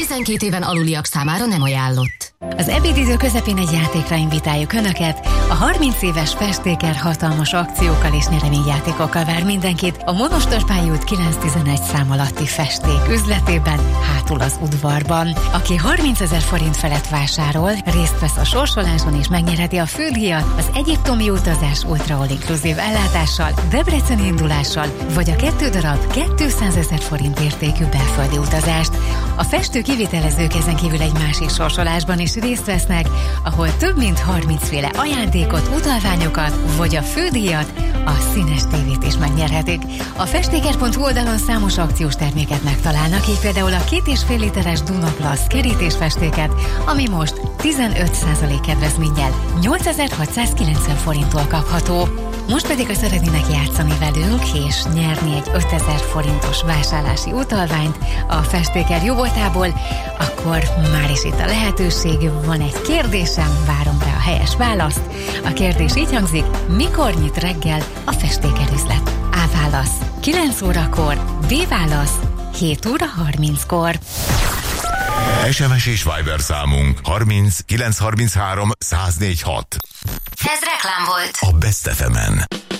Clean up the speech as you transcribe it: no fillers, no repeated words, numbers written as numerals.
12 éven aluliak számára nem ajánlott. Az ebédidő közepén egy játékra invitáljuk Önöket. A 30 éves Festéker hatalmas akciókkal és nyereményjátékokkal vár mindenkit a Monostorpályi út 911 szám alatti Festék üzletében, hátul az udvarban. Aki 30 000 forint felett vásárol, részt vesz a sorsoláson és megnyerheti a fődíjat, az egyiptomi utazás ultra all-inclusive ellátással, debreceni indulással, vagy a 2 darab 200 000 forint értékű belföldi utazást. A festő kivitelezők ezen kívül egy másik sorsolásban is részt vesznek, ahol több mint 30 féle ajándékot, utalványokat, vagy a fődíjat, a színes tévét is megnyerhetik. A festéker.hu oldalon számos akciós terméket megtalálnak, így például a 2,5 literes Dunaplast kerítésfestéket, ami most 15% kedvezménnyel 8690 forinttól kapható. Most pedig, ha szeretnének játszani velünk és nyerni egy 5000 forintos vásárlási utalványt a Festéker jóvoltából, akkor már is itt a lehetőség. Van egy kérdésem, várom rá a helyes választ. A kérdés így hangzik: mikor nyit reggel a Festéker üzlet? A válasz 9 órakor, B válasz 7 óra 30-kor. SMS és Viber számunk 30 933 1046. Ez reklám volt A Best FM-en.